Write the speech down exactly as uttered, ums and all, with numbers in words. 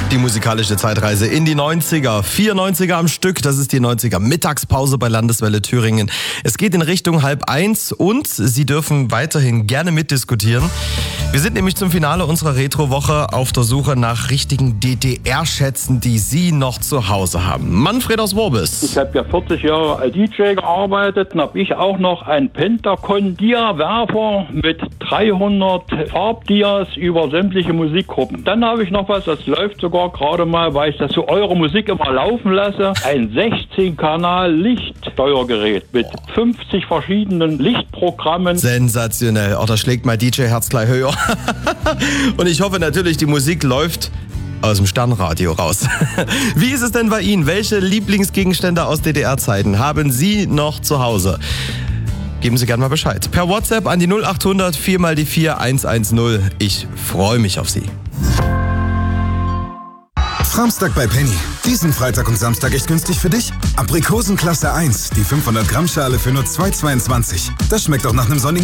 Die musikalische Zeitreise in die neunziger. Vier neunziger am Stück, das ist die neunziger Mittagspause bei Landeswelle Thüringen. Es geht in Richtung halb eins und Sie dürfen weiterhin gerne mitdiskutieren. Wir sind nämlich zum Finale unserer Retro-Woche auf der Suche nach richtigen D D R-Schätzen, die Sie noch zu Hause haben. Manfred aus Worbis. Ich habe ja vierzig Jahre als D J gearbeitet und habe ich auch noch einen Pentacon-Dia-Werfer mit dreihundert Farbdias über sämtliche Musikgruppen. Dann habe ich noch was, das läuft sogar gerade mal, weil ich das für eure Musik immer laufen lasse. Ein sechzehn Kanal Lichtsteuergerät mit fünfzig verschiedenen Lichtprogrammen. Sensationell. Oh, da schlägt mein D J-Herz gleich höher. Und ich hoffe natürlich, die Musik läuft aus dem Sternradio raus. Wie ist es denn bei Ihnen? Welche Lieblingsgegenstände aus D D R-Zeiten haben Sie noch zu Hause? Geben Sie gerne mal Bescheid. Per WhatsApp an die null achthundert vier mal die vier eins eins null. Ich freue mich auf Sie. Samstag bei Penny. Diesen Freitag und Samstag echt günstig für dich. Aprikosen Klasse eins, die fünfhundert Gramm Schale für nur zwei Euro zweiundzwanzig. Das schmeckt auch nach einem sonnigen